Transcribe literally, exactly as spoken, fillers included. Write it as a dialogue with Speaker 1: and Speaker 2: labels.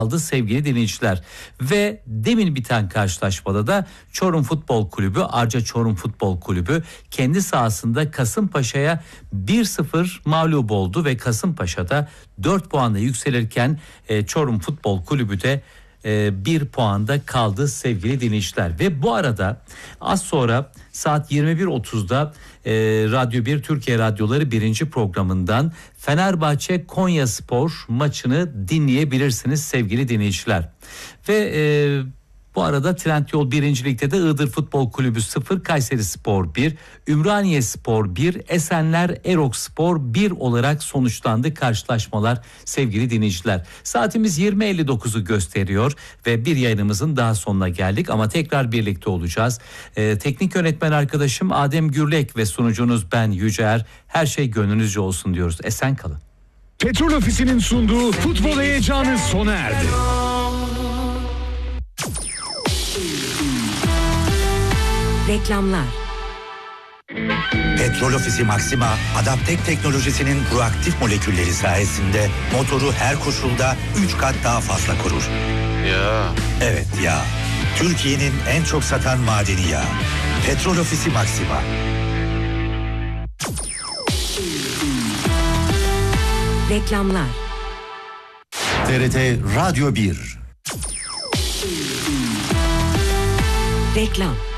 Speaker 1: aldı sevgili dinleyiciler. Ve demin biten karşılaşmada da Çorum Futbol Kulübü, Arca Çorum Futbol Kulübü kendi sahasında Kasımpaşa'ya bir sıfır mağlup oldu ve Kasımpaşa'da dört puanla yükselirken e, Çorum Futbol Kulübü de e, bir puanda kaldı sevgili dinleyiciler. Ve bu arada az sonra saat yirmi bir otuzda e, Radyo bir Türkiye Radyoları birinci programından Fenerbahçe Konyaspor maçını dinleyebilirsiniz sevgili dinleyiciler. Ve e, bu arada Trendyol birinci Lig'de de Iğdır Futbol Kulübü sıfır, Kayserispor bir, Ümraniyespor bir, Esenler Erokspor bir olarak sonuçlandı karşılaşmalar sevgili dinleyiciler. Saatimiz yirmi elli dokuzu gösteriyor ve bir yayınımızın daha sonuna geldik ama tekrar birlikte olacağız. Ee, teknik yönetmen arkadaşım Adem Gürlek ve sunucunuz ben Yüce. Her şey gönlünüzce olsun diyoruz. Esen kalın.
Speaker 2: Petrol Ofisi'nin sunduğu futbol heyecanı sona erdi.
Speaker 3: Reklamlar.
Speaker 4: Petrol Ofisi Maxima, Adaptek teknolojisinin proaktif molekülleri sayesinde motoru her koşulda üç kat daha fazla korur.
Speaker 5: Ya.
Speaker 4: Evet ya. Türkiye'nin en çok satan madeni yağı. Petrol Ofisi Maxima.
Speaker 3: Reklamlar.
Speaker 4: T R T Radyo bir.
Speaker 3: Reklam.